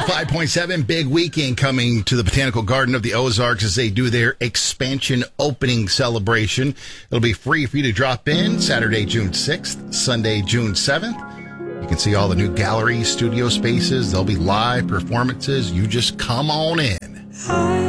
105.7, big weekend coming to the Botanical Garden of the Ozarks as they do their expansion opening celebration. It'll be free for you to drop in Saturday, June 6th, Sunday, June 7th. You can see all the new gallery studio spaces. There'll be live performances. You just come on in.